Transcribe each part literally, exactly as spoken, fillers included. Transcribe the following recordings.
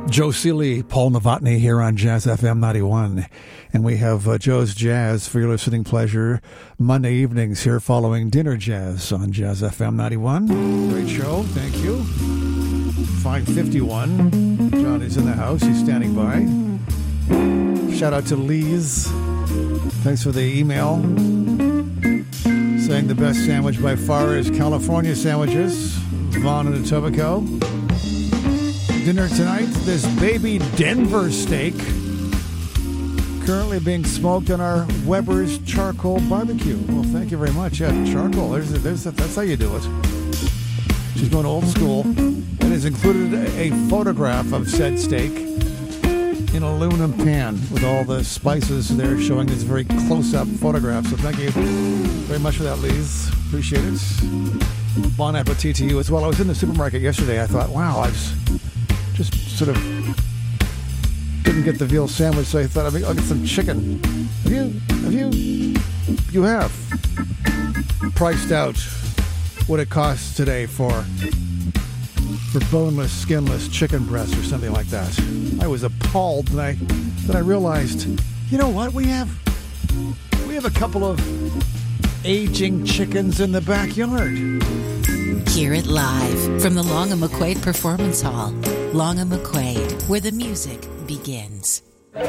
Joe Seeley, Paul Novotny here on Jazz F M ninety-one. And we have uh, Joe's Jazz for your listening pleasure Monday evenings here following Dinner Jazz on Jazz F M ninety-one. Great show. Thank you. five fifty-one. John is in the house. He's standing by. Shout out to Lee's. Thanks for the email. Saying the best sandwich by far is California sandwiches. Vaughn and Etobicoke. Dinner tonight, this baby Denver steak currently being smoked on our Weber's charcoal barbecue. Well, thank you very much. Yeah, charcoal, there's, there's, that's how you do it. She's going old school and has included a photograph of said steak in an aluminum pan with all the spices there, showing this very close-up photograph. So thank you very much for that, Lise. Appreciate it. Bon appetit to you as well. I was in the supermarket yesterday. I thought, wow, I was just sort of didn't get the veal sandwich, so I thought I'll get some chicken. Have you? Have you? You have. Priced out what it costs today for for boneless, skinless chicken breast or something like that. I was appalled, and I then I realized, you know what? We have we have a couple of aging chickens in the backyard. Hear it live from the Long and McQuaid Performance Hall. Long and McQuaid, where the music begins.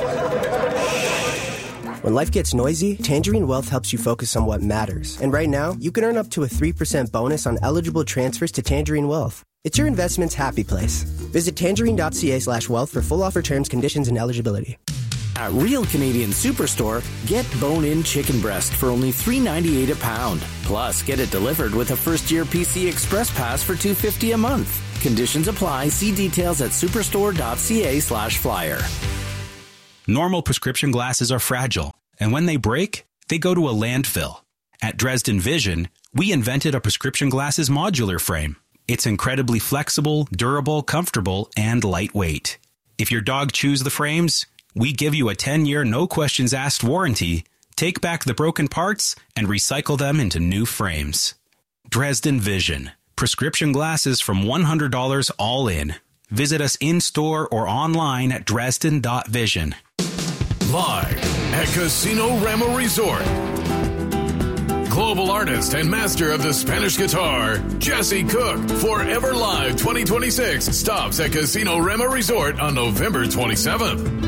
When life gets noisy, Tangerine Wealth helps you focus on what matters. And right now, you can earn up to a three percent bonus on eligible transfers to Tangerine Wealth. It's your investment's happy place. Visit tangerine.ca slash wealth for full offer terms, conditions, and eligibility. At Real Canadian Superstore, get bone-in chicken breast for only three ninety-eight a pound. Plus, get it delivered with a first-year P C Express Pass for two fifty a month. Conditions apply. See details at superstore.ca slash flyer. Normal prescription glasses are fragile, and when they break, they go to a landfill. At Dresden Vision, we invented a prescription glasses modular frame. It's incredibly flexible, durable, comfortable, and lightweight. If your dog chews the frames, we give you a ten-year no-questions-asked warranty, take back the broken parts, and recycle them into new frames. Dresden Vision. Prescription glasses from one hundred dollars all in. Visit us in-store or online at dresden dot vision. Live at Casino Rama Resort. Global artist and master of the Spanish guitar, Jesse Cook, Forever Live twenty twenty-six stops at Casino Rama Resort on November twenty-seventh.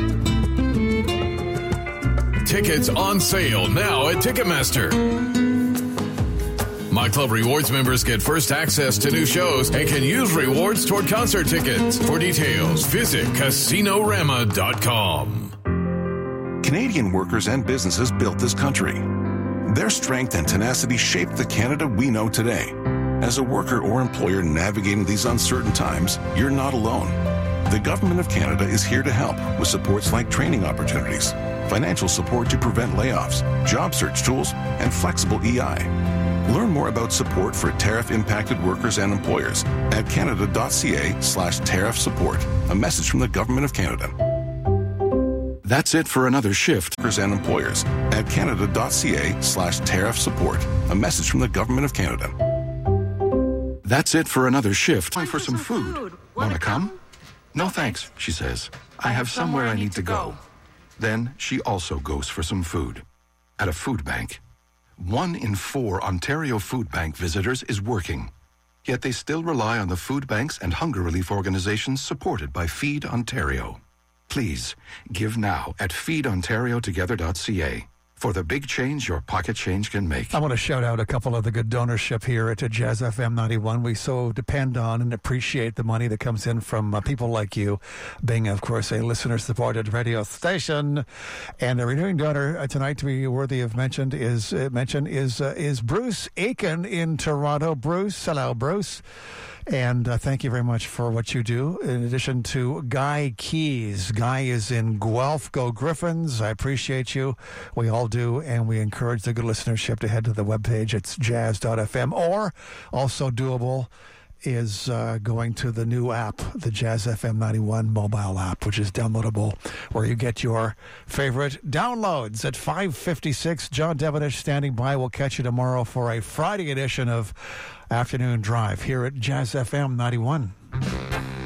Tickets on sale now at Ticketmaster. My Club Rewards members get first access to new shows and can use rewards toward concert tickets. For details, visit casino rama dot com. Canadian workers and businesses built this country. Their strength and tenacity shaped the Canada we know today. As a worker or employer navigating these uncertain times, you're not alone. The Government of Canada is here to help with supports like training opportunities, financial support to prevent layoffs, job search tools, and flexible E I. Learn more about support for tariff-impacted workers and employers at canada.ca slash tariff support. A message from the Government of Canada. That's it for another shift. Workers and employers at canada.ca slash tariff support. A message from the Government of Canada. That's it for another shift. Time for some food. Want to come? No thanks, she says. I have somewhere I need to go. Then she also goes for some food. At a food bank. One in four Ontario Food Bank visitors is working. Yet they still rely on the food banks and hunger relief organizations supported by Feed Ontario. Please, give now at feed ontario together dot c a for the big change your pocket change can make. I want to shout out a couple of the good donorship here at Jazz F M ninety-one. We so depend on and appreciate the money that comes in from uh, people like you, being, of course, a listener-supported radio station. And the renewing donor uh, tonight to be worthy of mentioned is uh, mention is uh, is Bruce Aiken in Toronto. Bruce, hello, Bruce. And uh, thank you very much for what you do. In addition to Guy Keys. Guy is in Guelph. Go Griffins. I appreciate you. We all do. And we encourage the good listenership to head to the webpage. It's jazz dot f m. Or, also doable, is uh, going to the new app, the Jazz F M ninety-one mobile app, which is downloadable, where you get your favorite downloads. At five fifty-six, John Devonish standing by. We'll catch you tomorrow for a Friday edition of Afternoon Drive here at Jazz F M ninety-one.